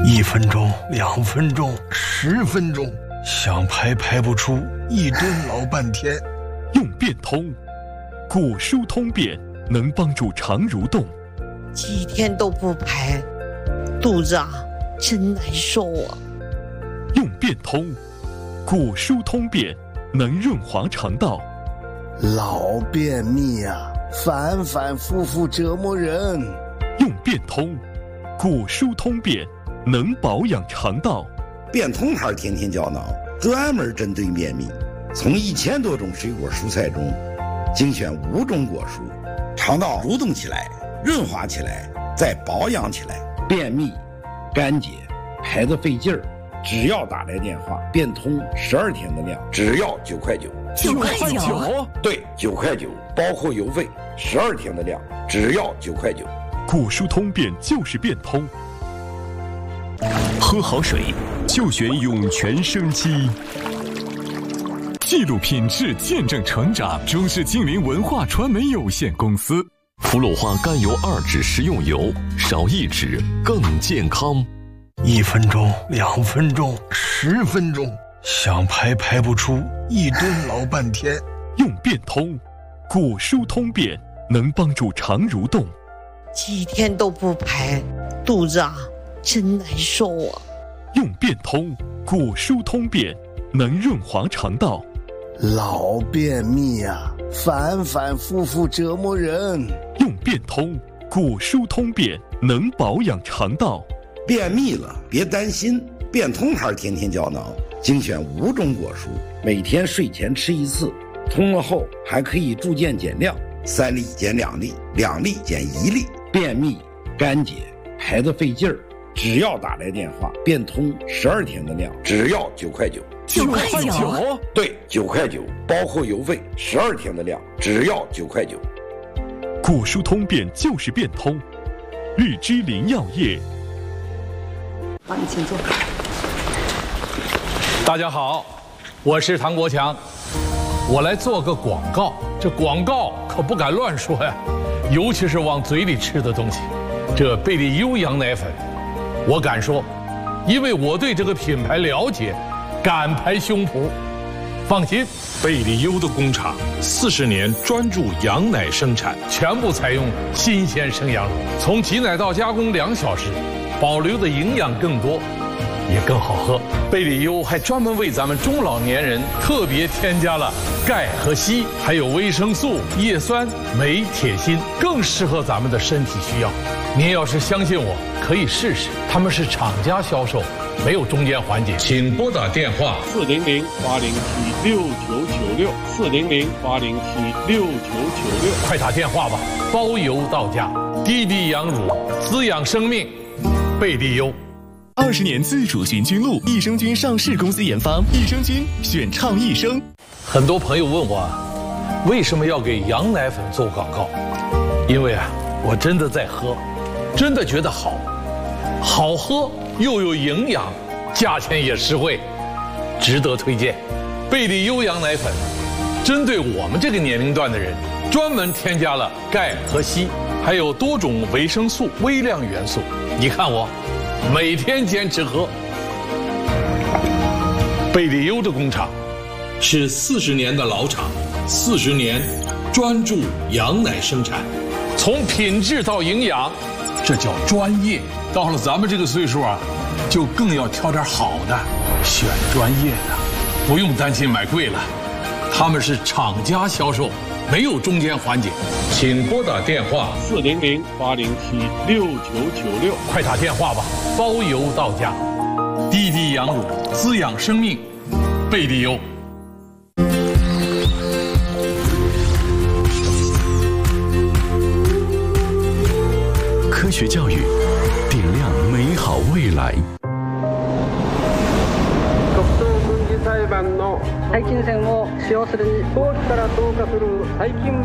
1分钟、2分钟、10分钟，想排排不出，一蹲老半天。 用变通，果蔬通便能帮助肠蠕动。 几天都不排，肚子真难受啊。 用变通，果蔬通便能润滑肠道。 老便秘反反复复折磨人。 用变通，果蔬通便能保养肠道。 变通牌天天胶囊专门针对便秘，从1000多种水果蔬菜中精选5种果蔬，肠道蠕动起来，润滑起来，再保养起来。便秘、干结、排得费劲儿，只要打来电话，变通12天的量，只要9块9。 9块9？ 对，9块9，包括邮费，12天的量，只要9块9。 果蔬通便就是变通。 喝好水就选涌泉生机，记录品质，见证成长。中式精灵文化传媒有限公司。福鲁华甘油2酯食用油，少1酯更健康。 1分钟、2分钟、10分钟，想排排不出，一蹲老半天。 用变通，果蔬通便能帮助肠蠕动。 几天都不排，肚子真难受啊。 用变通，果蔬通便能润滑肠道。 老便秘反反复复折磨人。 用变通，果蔬通便能保养肠道。 便秘了别担心，变通牌天天胶囊精选5种果蔬，每天睡前吃1次，通了后还可以逐渐减量，3粒减2粒，2粒减1粒。便秘、干结、排得费劲儿，只要打来电话，变通12天的量，只要9块9。 9块9？ 对，9块9，包括邮费12天的量，只要9块9。 果蔬通便就是变通。日之林药业。 好，你请坐。 大家好，我是唐国强，我来做个广告。这广告可不敢乱说呀，尤其是往嘴里吃的东西。这贝利优羊奶粉，我敢说，因为我对这个品牌了解，敢拍胸脯。放心， 贝利优的工厂40年专注羊奶生产， 全部采用新鲜生羊乳，从挤奶到加工2小时，保留的营养更多，也更好喝。贝利优还专门为咱们中老年人特别添加了钙和硒，还有维生素、叶酸、镁、铁、锌，更适合咱们的身体需要。您要是相信我，可以试试。他们是厂家销售，没有中间环节。请拨打电话 400-807-6996，400-807-6996， 快打电话吧，包邮到家。滴滴羊乳，滋养生命，贝利优。 20年自主菌菌露，益生菌上市公司研发，益生菌选倡益生。 很多朋友问我，为什么要给羊奶粉做广告？因为我真的在喝，真的觉得好，好喝又有营养，价钱也实惠，值得推荐。贝利优羊奶粉针对我们这个年龄段的人，专门添加了钙和硒，还有多种维生素、微量元素。你看我每天坚持喝。贝利优的工厂是40年的老厂，40年专注羊奶生产， 从品质到营养，这叫专业。到了咱们这个岁数就更要挑点好的，选专业的，不用担心买贵了。他们是厂家销售，没有中间环节。请拨打电话 400-807-6996， 快打电话吧，包邮到家。滴滴羊乳，滋养生命，贝利优。 科学教育，点亮美好未来。 裁判の細菌戦を使用するに早期から増加する細菌